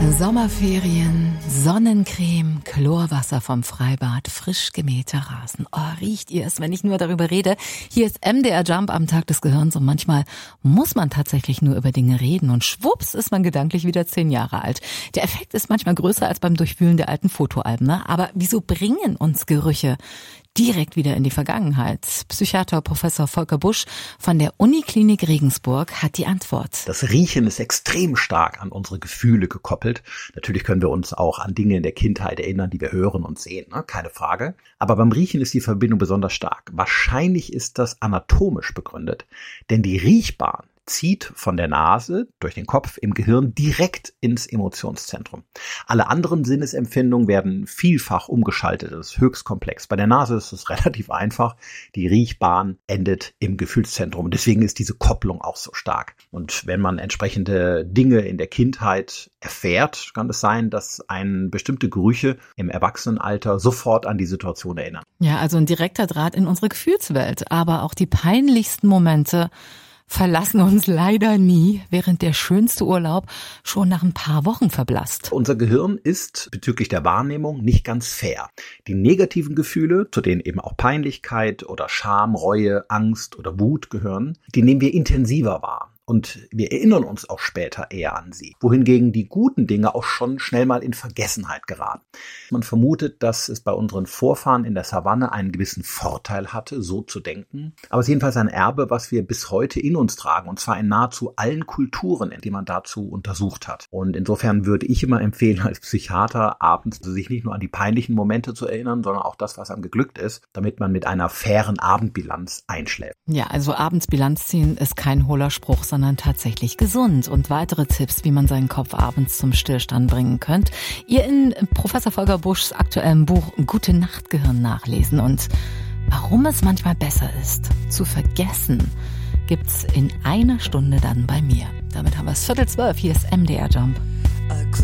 Sommerferien, Sonnencreme, Chlorwasser vom Freibad, frisch gemähter Rasen. Oh, riecht ihr es, wenn ich nur darüber rede? Hier ist MDR Jump am Tag des Gehirns und manchmal muss man tatsächlich nur über Dinge reden und schwupps ist man gedanklich wieder 10 Jahre alt. Der Effekt ist manchmal größer als beim Durchwühlen der alten Fotoalben, ne? Aber wieso bringen uns Gerüche direkt wieder in die Vergangenheit? Psychiater Professor Volker Busch von der Uniklinik Regensburg hat die Antwort. Das Riechen ist extrem stark an unsere Gefühle gekoppelt. Natürlich können wir uns auch an Dinge in der Kindheit erinnern, die wir hören und sehen, ne? Keine Frage. Aber beim Riechen ist die Verbindung besonders stark. Wahrscheinlich ist das anatomisch begründet, denn die Riechbahn zieht von der Nase durch den Kopf im Gehirn direkt ins Emotionszentrum. Alle anderen Sinnesempfindungen werden vielfach umgeschaltet. Das ist höchst komplex. Bei der Nase ist es relativ einfach. Die Riechbahn endet im Gefühlszentrum. Und deswegen ist diese Kopplung auch so stark. Und wenn man entsprechende Dinge in der Kindheit erfährt, kann es sein, dass einen bestimmte Gerüche im Erwachsenenalter sofort an die Situation erinnern. Ja, also ein direkter Draht in unsere Gefühlswelt. Aber auch die peinlichsten Momente verlassen uns leider nie, während der schönste Urlaub schon nach ein paar Wochen verblasst. Unser Gehirn ist bezüglich der Wahrnehmung nicht ganz fair. Die negativen Gefühle, zu denen eben auch Peinlichkeit oder Scham, Reue, Angst oder Wut gehören, die nehmen wir intensiver wahr. Und wir erinnern uns auch später eher an sie, wohingegen die guten Dinge auch schon schnell mal in Vergessenheit geraten. Man vermutet, dass es bei unseren Vorfahren in der Savanne einen gewissen Vorteil hatte, so zu denken. Aber es ist jedenfalls ein Erbe, was wir bis heute in uns tragen, und zwar in nahezu allen Kulturen, in denen man dazu untersucht hat. Und insofern würde ich immer empfehlen, als Psychiater abends sich nicht nur an die peinlichen Momente zu erinnern, sondern auch das, was einem geglückt ist, damit man mit einer fairen Abendbilanz einschläft. Ja, also abends Bilanz ziehen ist kein hohler Spruch, sondern tatsächlich gesund. Und weitere Tipps, wie man seinen Kopf abends zum Stillstand bringen könnt, ihr in Professor Volker Buschs aktuellem Buch Gute Nacht Gehirn nachlesen. Und warum es manchmal besser ist, zu vergessen, gibt's in einer Stunde dann bei mir. Damit haben wir es 11:45. Hier ist MDR Jump.